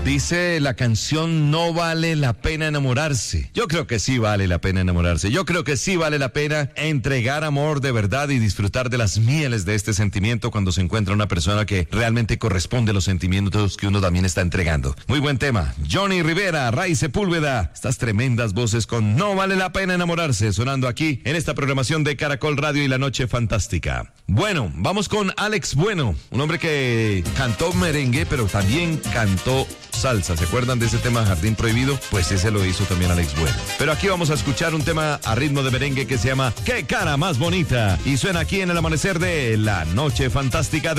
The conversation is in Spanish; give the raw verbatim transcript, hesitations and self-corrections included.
Dice la canción No vale la pena enamorarse. Yo creo que sí vale la pena enamorarse. Yo creo que sí vale la pena entregar amor de verdad y disfrutar de las mieles de este sentimiento cuando se encuentra una persona que realmente corresponde a los sentimientos que uno también está entregando. Muy buen tema. Johnny Rivera, Ray Sepúlveda. Estas tremendas voces con No vale la pena enamorarse sonando aquí en esta programación de Caracol Radio y La Noche Fantástica. Bueno, vamos con Alex Bueno, un hombre que cantó merengue, pero también cantó salsa. ¿Se acuerdan de ese tema Jardín Prohibido? Pues ese lo hizo también Alex Bueno. Pero aquí vamos a escuchar un tema a ritmo de merengue que se llama Qué cara más bonita y suena aquí en el amanecer de La Noche Fantástica de